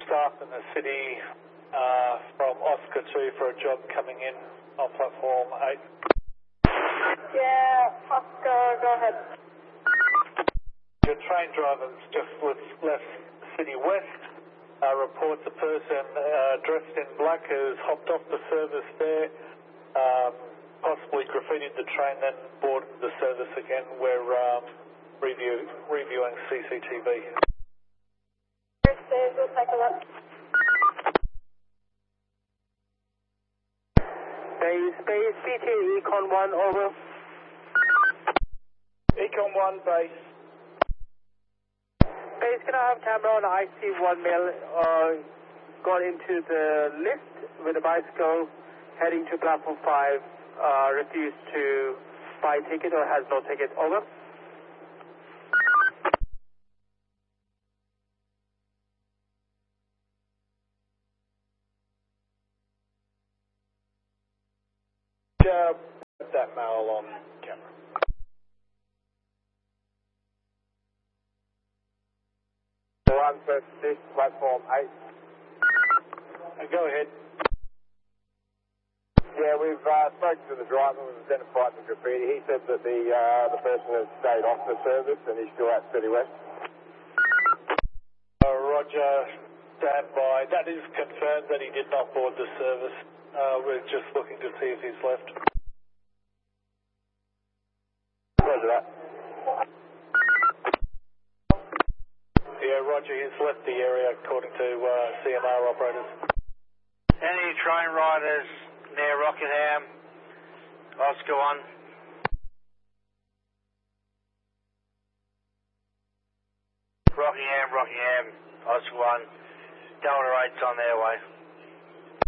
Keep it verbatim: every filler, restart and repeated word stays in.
staff in the city uh, from Oscar two for a job coming in on platform eight. Yeah, Oscar, go ahead. Your train driver's just left City West. Uh, reports a person uh, dressed in black who's hopped off the service there, um, possibly graffitied the train, then boarded the service again. We're um, review, reviewing C C T V. We'll take a look. Base, base, B T, Econ one, over. Econ one, base. Base, can I have camera on I C one male uh, got into the lift with a bicycle heading to platform five, uh, refused to buy ticket or has no ticket, over. Uh, put that male on camera. One first six, platform eight. Uh, go ahead. Yeah, we've uh, spoken to the driver, we've identified the graffiti. He said that the uh, the person has stayed off the service and he's still at City West. Uh, Roger, stand by. That is confirmed that he did not board the service. Uh, we're just looking to see if he's left. Roger that. Yeah, Roger, he's left the area according to uh, C M R operators. Any train riders near Rockingham, Oscar one. Rockingham, Rockingham, Oscar one. Delta eight's on their way.